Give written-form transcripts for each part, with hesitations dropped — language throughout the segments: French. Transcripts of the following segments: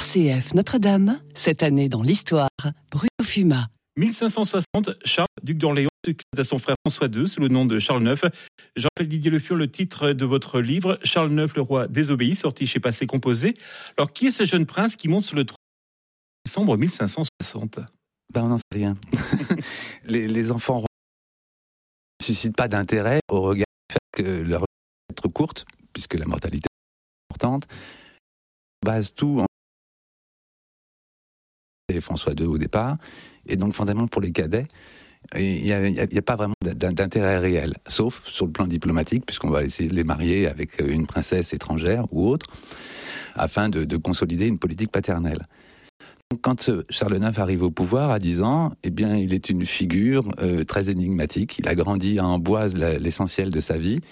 RCF Notre-Dame, cette année dans l'histoire, Bruno Fuma. 1560, Charles, duc d'Orléans, succède à son frère François II sous le nom de Charles IX. Je rappelle, Didier Le Fur, le titre de votre livre, Charles IX, le roi désobéi, sorti chez Passé Composé. Alors, qui est ce jeune prince qui monte sur le trône en décembre 1560 ? On n'en sait rien. les enfants ne suscitent pas d'intérêt au regard du fait que leur vie est trop courte, puisque la mortalité est importante. On base tout en François II au départ, et donc fondamentalement pour les cadets, il n'y a pas vraiment d'intérêt réel, sauf sur le plan diplomatique, puisqu'on va essayer de les marier avec une princesse étrangère ou autre, afin de consolider une politique paternelle. Donc, quand Charles IX arrive au pouvoir à 10 ans, eh bien, il est une figure très énigmatique. Il a grandi à Amboise l'essentiel de sa vie.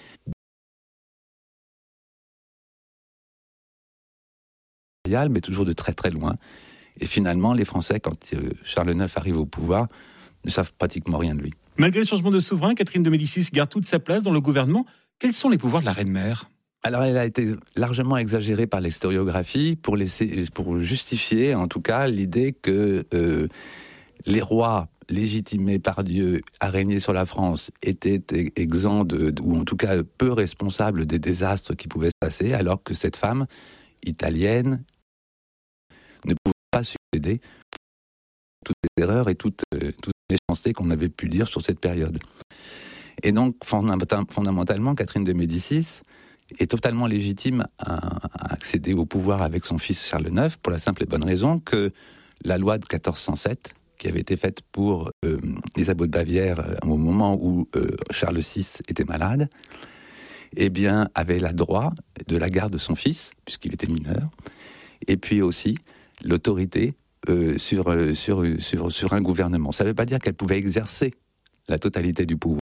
Mais toujours de très très loin. Et finalement, les Français, quand Charles IX arrive au pouvoir, ne savent pratiquement rien de lui. Malgré le changement de souverain, Catherine de Médicis garde toute sa place dans le gouvernement. Quels sont les pouvoirs de la reine-mère ? Alors, elle a été largement exagérée par l'historiographie pour justifier, en tout cas, l'idée que les rois légitimés par Dieu à régner sur la France étaient exempts ou en tout cas peu responsables des désastres qui pouvaient se passer, alors que cette femme italienne ne pouvait pas succéder à toutes les erreurs et toutes les méchancetés qu'on avait pu dire sur cette période. Et donc, fondamentalement, Catherine de Médicis est totalement légitime à accéder au pouvoir avec son fils Charles IX, pour la simple et bonne raison que la loi de 1407, qui avait été faite pour les abbots de Bavière au moment où Charles VI était malade, eh bien, avait le droit de la garde de son fils, puisqu'il était mineur, et puis aussi l'autorité sur un gouvernement. Ça ne veut pas dire qu'elle pouvait exercer la totalité du pouvoir.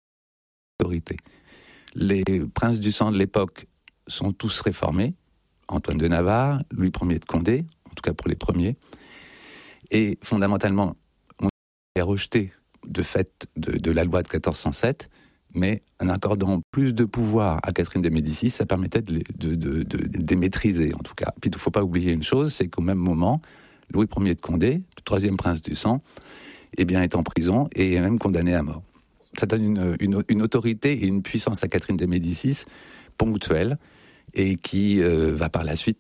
Les princes du sang de l'époque sont tous réformés. Antoine de Navarre, Louis Ier de Condé, en tout cas pour les premiers. Et fondamentalement, on est rejeté de fait de la loi de 1407, mais en accordant plus de pouvoir à Catherine de Médicis, ça permettait de les maîtriser, en tout cas. Puis il ne faut pas oublier une chose, c'est qu'au même moment, Louis Ier de Condé, le troisième prince du sang, eh bien, est en prison et est même condamné à mort. Ça donne une autorité et une puissance à Catherine de Médicis ponctuelle et qui va par la suite